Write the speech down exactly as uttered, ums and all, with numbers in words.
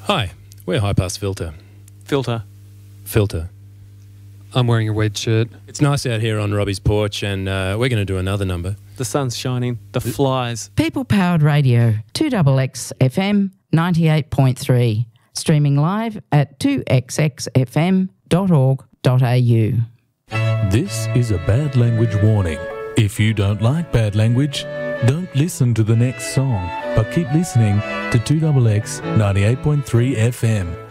Hi, we're High Pass Filter. Filter. Filter. I'm wearing a red shirt. It's nice out here on Robbie's porch, and uh, we're going to do another number. The sun's shining. The flies. People-powered radio, two X X F M, ninety-eight point three. Streaming live at two x x f m dot org dot a u. This is a bad language warning. If you don't like bad language, don't listen to the next song, but keep listening to two X X ninety-eight point three F M.